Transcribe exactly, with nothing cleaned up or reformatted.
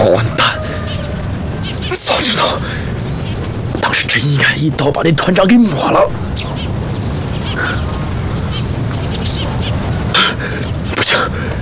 混蛋！早知道，当时真应该一刀把那团长给抹了。不行，